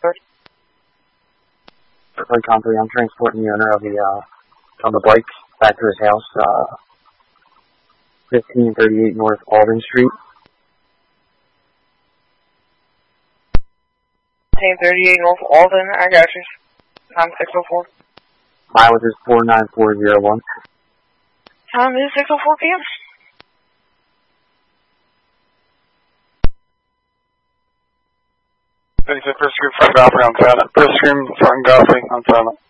Recon 3, I'm transporting the owner of the bike back to his house, 1538 North Alden Street. 1538 North Alden, I got you. Time 6:04. Mileage is 49401. Time is 6:04 p.m. First group front Godfrey on silent. First group front Godfrey on silent.